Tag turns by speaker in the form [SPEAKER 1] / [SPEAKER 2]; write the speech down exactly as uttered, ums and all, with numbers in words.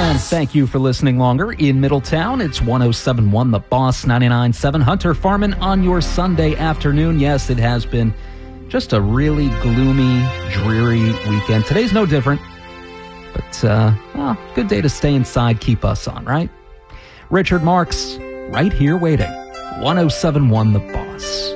[SPEAKER 1] And thank you for listening longer. In Middletown, it's one oh seven point one The Boss, ninety-nine point seven Hunter Farman on your Sunday afternoon. Yes, it has been just a really gloomy, dreary weekend. Today's no different. But, uh, well, good day to stay inside, keep us on, right? Richard Marks, right here waiting. one oh seven point one The Boss.